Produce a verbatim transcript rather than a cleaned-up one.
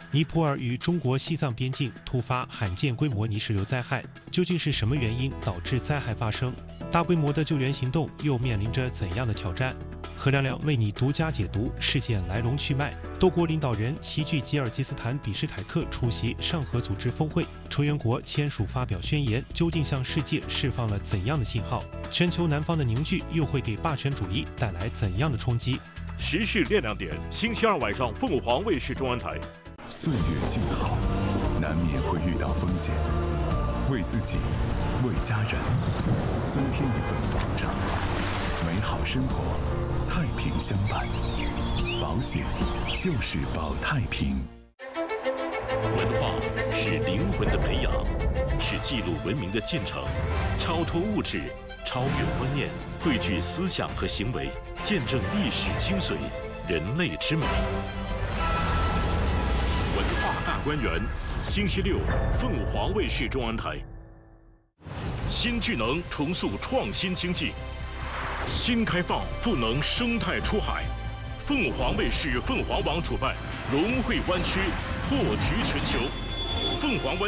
尼泊尔与中国西藏边境突发罕见规模泥石流灾害，究竟是什么原因导致灾害发生？大规模的救援行动又面临着怎样的挑战？何亮亮为你独家解读事件来龙去脉。多国领导人齐聚吉尔吉斯坦比什凯克出席上合组织峰会，成员国签署发表宣言，究竟向世界释放了怎样的信号？全球南方的凝聚又会给霸权主义带来怎样的冲击？ 时事练亮点，星期二晚上凤凰卫视中文台。 岁月静好，难免会遇到风险，为自己，为家人，增添一份保障。美好生活，太平相伴，保险就是保太平。 文化是灵魂的培养，是记录文明的进程，超脱物质，超越观念，汇聚思想和行为，见证历史精髓，人类之美。文化大观园，星期六，凤凰卫视中文台。新智能重塑创新经济，新开放赋能生态出海。凤凰卫视凤凰网主办，融汇湾区，破局全球。凤凰湾。